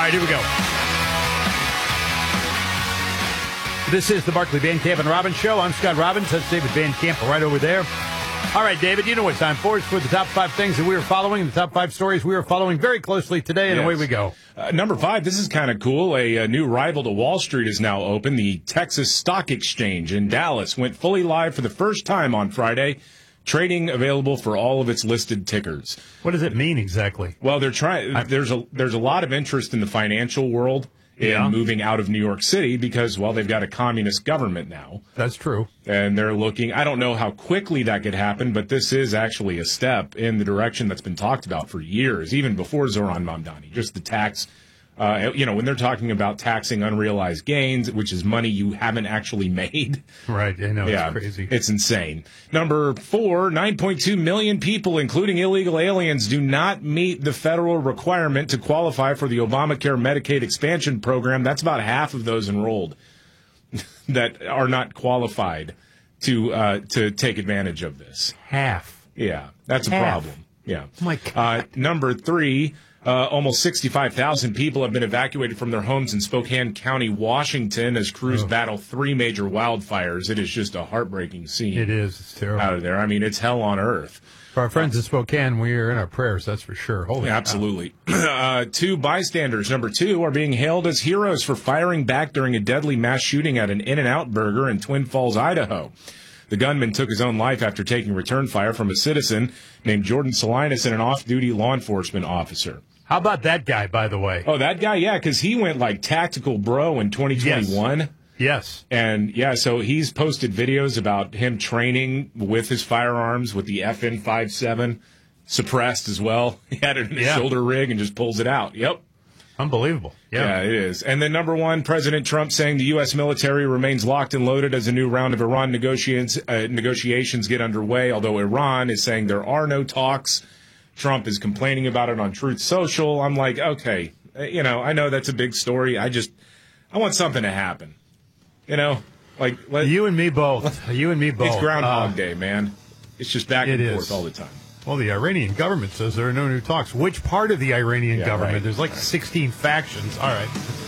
right, here we go. This is the Barkley Van Camp and Robbins Show. I'm Scott Robbins. That's David Van Camp right over there. All right, David, you know what time for. It's for the top 5 things that we are following, the top 5 stories we are following very closely today, and away we go. Number 5, this is kind of cool. A new rival to Wall Street is now open. The Texas Stock Exchange in Dallas went fully live for the first time on Friday. Trading available for all of its listed tickers. What does it mean exactly? Well, they're trying. There's a lot of interest in the financial world in moving out of New York City because, well, they've got a communist government now. That's true. And they're looking. I don't know how quickly that could happen, but this is actually a step in the direction that's been talked about for years, even before Zoran Mamdani. Just the tax. When they're talking about taxing unrealized gains, which is money you haven't actually made. Right, I know, it's crazy. It's insane. Number 4, 9.2 million people, including illegal aliens, do not meet the federal requirement to qualify for the Obamacare Medicaid expansion program. That's about half of those enrolled that are not qualified to take advantage of this. Half. Yeah, that's a problem. Yeah. Oh my God. Number 3. Almost 65,000 people have been evacuated from their homes in Spokane County, Washington, as crews battle 3 major wildfires. It is just a heartbreaking scene. It is. It's terrible. Out of there. I mean, it's hell on earth. For our friends in Spokane, we are in our prayers, that's for sure. Holy Absolutely. 2 bystanders, number 2, are being hailed as heroes for firing back during a deadly mass shooting at an In-N-Out Burger in Twin Falls, Idaho. The gunman took his own life after taking return fire from a citizen named Jordan Salinas and an off-duty law enforcement officer. How about that guy, by the way? Oh, that guy, yeah, because he went like tactical bro in 2021. Yes. And, so he's posted videos about him training with his firearms with the FN57 suppressed as well. He had it in his shoulder rig and just pulls it out. Yep. Unbelievable. Yeah, it is. And then number 1, President Trump saying the U.S. military remains locked and loaded as a new round of Iran negotiations get underway, although Iran is saying there are no talks. Trump is complaining about it on Truth Social. I'm like, okay, I know that's a big story. I want something to happen. You and me both. You and me both. It's Groundhog Day, man. It's just back and forth all the time. Well, the Iranian government says there are no new talks. Which part of the Iranian government? Right. There's like 16 factions. All right.